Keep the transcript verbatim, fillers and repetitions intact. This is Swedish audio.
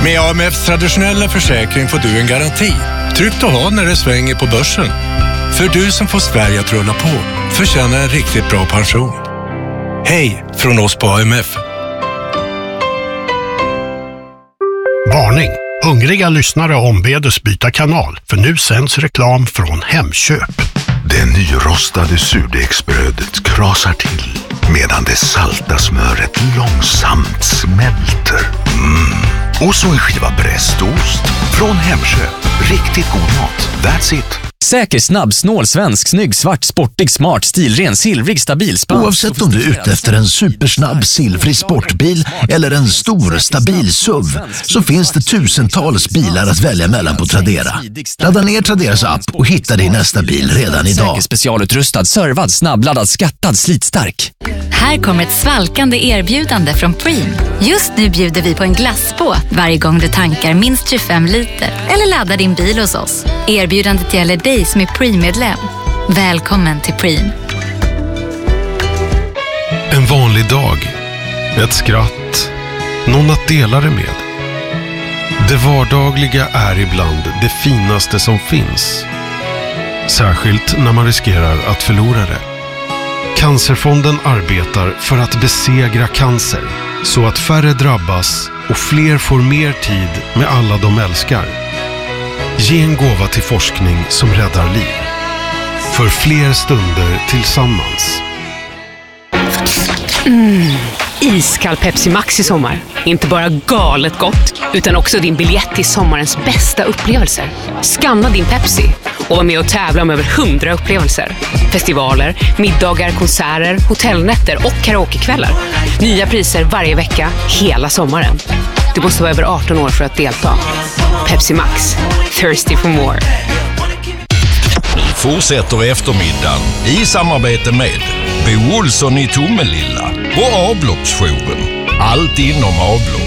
Med A M F:s traditionella försäkring får du en garanti. Tryggt att ha när det svänger på börsen. För du som får Sverige att rulla på förtjänar en riktigt bra pension. Hej från oss på A M F. Varning! Hungriga lyssnare ombedes byta kanal, för nu sänds reklam från Hemköp. Det nyrostade surdegsbrödet krasar till medan det salta smöret långsamt smälter. Mm. Och så en skiva brästost från Hemköp. Riktigt god mat. That's it. Säker, snabb, snål, svensk, snygg, svart, sportig, smart, stilren, silvrig, stabil, spansk. Oavsett om du är ute efter en supersnabb, silvrig sportbil eller en stor, stabil S U V, så finns det tusentals bilar att välja mellan på Tradera. Ladda ner Traderas app och hitta din nästa bil redan idag. Säker, specialutrustad, servad, snabbladdad, skattad, slitstark. Här kommer ett svalkande erbjudande från Preem. Just nu bjuder vi på en glassbåt varje gång du tankar minst tjugofem liter eller laddar din bil hos oss. Erbjudandet gäller dig som är Preem-medlem. Välkommen till Preem. En vanlig dag. Ett skratt. Någon att dela det med. Det vardagliga är ibland det finaste som finns. Särskilt när man riskerar att förlora det. Cancerfonden arbetar för att besegra cancer så att färre drabbas och fler får mer tid med alla de älskar. Ge en gåva till forskning som räddar liv. För fler stunder tillsammans. Mm. Iskall Pepsi Max i sommar. Inte bara galet gott, utan också din biljett till sommarens bästa upplevelser. Scanna din Pepsi och var med och tävla om över hundra upplevelser. Festivaler, middagar, konserter, hotellnätter och karaokekvällar. Nya priser varje vecka, hela sommaren. Du måste vara över arton år för att delta. Pepsi Max. Thirsty for more. Nu fortsätter eftermiddagen i samarbete med Bo Olsson i Tomelilla och avloppsjouren. Allt inom avlopp.